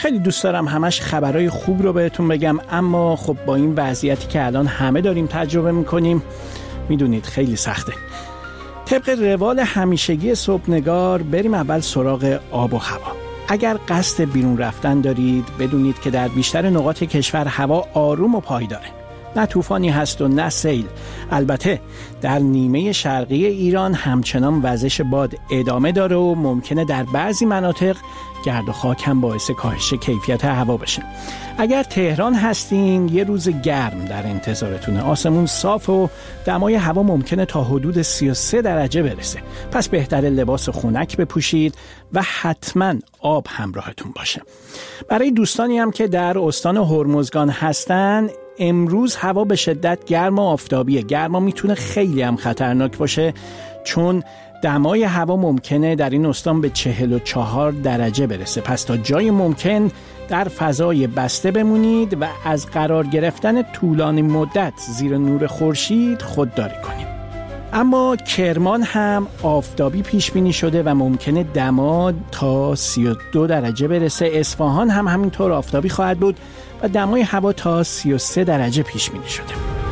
خیلی دوست دارم همش خبرهای خوب رو بهتون بگم، اما خب با این وضعیتی که الان همه داریم تجربه میکنیم میدونید خیلی سخته. طبق روال همیشگی صبحنگار بریم اول سراغ آب و هوا. اگر قصد بیرون رفتن دارید بدونید که در بیشتر نقاط کشور هوا آروم و پایداره. نه طوفانی هست و نه سیل. البته در نیمه شرقی ایران همچنان وزش باد ادامه داره و ممکنه در بعضی مناطق گرد و خاک هم باعث کاهش کیفیت هوا بشه. اگر تهران هستین یه روز گرم در انتظارتونه. آسمون صاف و دمای هوا ممکنه تا حدود 33 درجه برسه. پس بهتره لباس خنک بپوشید و حتما آب همراهتون باشه. برای دوستانی هم که در استان هرمزگان هستن امروز هوا به شدت گرم و آفتابیه. گرما میتونه خیلی هم خطرناک باشه چون دمای هوا ممکنه در این استان به 44 درجه برسه. پس تا جای ممکن در فضای بسته بمونید و از قرار گرفتن طولانی مدت زیر نور خورشید خودداری کنید. اما کرمان هم آفتابی پیش بینی شده و ممکنه دما تا 32 درجه برسه. اصفهان هم همینطور آفتابی خواهد بود و دمای هوا تا 33 درجه پیش بینی شده.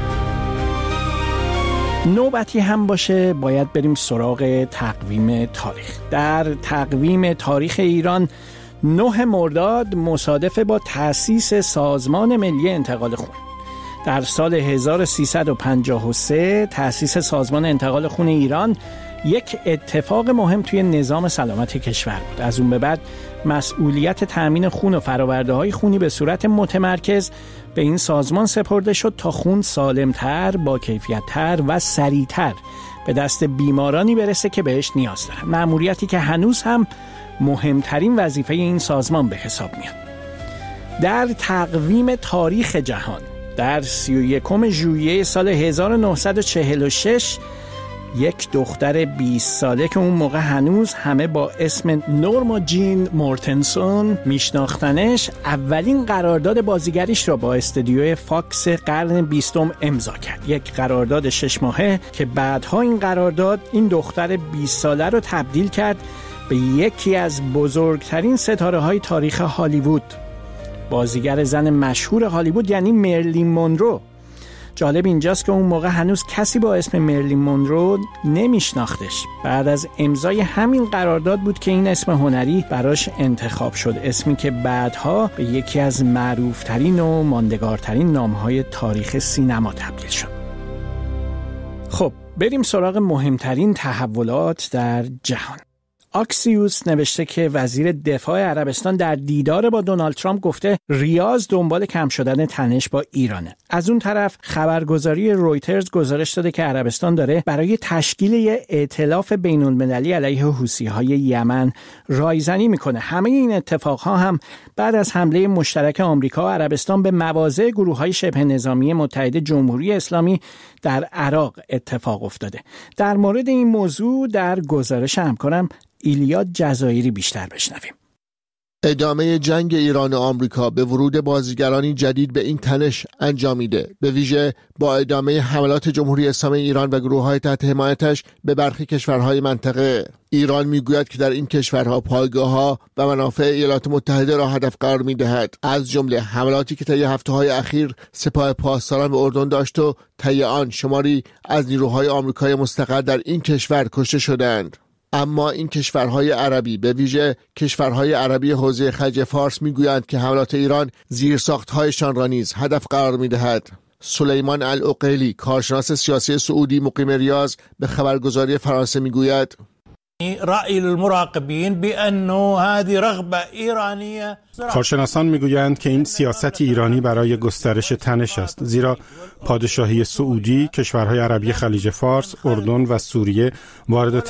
نوبتی هم باشه باید بریم سراغ تقویم تاریخ. در تقویم تاریخ ایران 9 مرداد مصادف با تأسیس سازمان ملی انتقال خون. در سال 1353 تأسیس سازمان انتقال خون ایران یک اتفاق مهم توی نظام سلامت کشور بود. از اون به بعد مسئولیت تأمین خون و فرآورده‌های خونی به صورت متمرکز به این سازمان سپرده شد تا خون سالمتر، با کیفیت‌تر و سریعتر به دست بیمارانی برسه که بهش نیاز دارن. مأموریتی که هنوز هم مهمترین وظیفه این سازمان به حساب میاد. در تقویم تاریخ جهان در 31 ژوئیه سال 1946 یک دختر 20 ساله که اون موقع هنوز همه با اسم نورما جین مورتنسون میشناختنش اولین قرارداد بازیگریش را با استودیوی فاکس قرن 20 امضا کرد. یک قرارداد 6 ماهه که بعدها این قرارداد این دختر 20 ساله رو تبدیل کرد به یکی از بزرگترین ستاره‌های تاریخ هالیوود. بازیگر زن مشهور هالیوود یعنی مرلین مونرو. جالب اینجاست که اون موقع هنوز کسی با اسم مرلین مونرو نمیشناختش. بعد از امضای همین قرارداد بود که این اسم هنری براش انتخاب شد، اسمی که بعدها به یکی از معروفترین و ماندگارترین نامهای تاریخ سینما تبدیل شد. خب بریم سراغ مهمترین تحولات در جهان. آکسیوس نوشته که وزیر دفاع عربستان در دیدار با دونالد ترامپ گفته ریاض دنبال کم شدن تنش با ایرانه. از اون طرف خبرگزاری رویترز گزارش داده که عربستان داره برای تشکیل یه ائتلاف بین‌المللی علیه حوثی‌های یمن رایزنی میکنه. همه این اتفاقها هم بعد از حمله مشترک آمریکا و عربستان به مواضع گروه‌های شبه نظامی متحد جمهوری اسلامی در عراق اتفاق افتاده. در مورد این موضوع در گزارش همکارم ایلیا جزایری بیشتر بشنویم. ادامه جنگ ایران و آمریکا به ورود بازیگرانی جدید به این تنش انجام میده، به ویژه با ادامه حملات جمهوری اسلامی ایران و گروه‌های تحت حمایتش به برخی کشورهای منطقه. ایران میگوید که در این کشورها پایگاه‌ها و منافع ایالات متحده را هدف قرار میدهد، از جمله حملاتی که طی هفته‌های اخیر سپاه پاسداران به اردن داشت و طی آن شماری از نیروهای آمریکایی مستقر در این کشور کشته شدند. اما این کشورهای عربی، به ویژه کشورهای عربی حوزه خلیج فارس، میگویند که حملات ایران زیرساخت‌هایشان را نیز هدف قرار میدهد. سلیمان العقیلی، کارشناس سیاسی سعودی مقیم ریاض، به خبرگزاری فرانسه میگوید رأی المراقبین بأنه هذه رغبة ایرانیه. کارشناسان میگویند که این سیاست ایرانی برای گسترش تنش است، زیرا پادشاهی سعودی کشورهای عربی خلیج فارس، اردن و سوریه وارد